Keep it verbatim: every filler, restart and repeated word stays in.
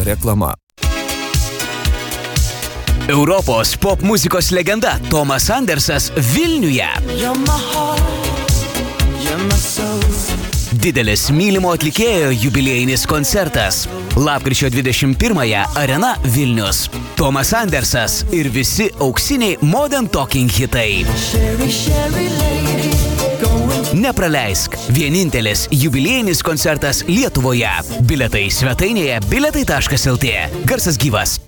Reklama. Europos pop muzikos legenda Tomas Andersas Vilniuje. Didelis mylimo atlikėjo jubiliejinis koncertas. Lapkričio dvidešimt pirmąją Arena Vilnius. Tomas Andersas ir visi auksiniai Modern Talking hitai. Nepraleisk. Vienintelis jubiliejinis koncertas Lietuvoje. Biletai svetainėje biletai taškas lt. Garsas gyvas.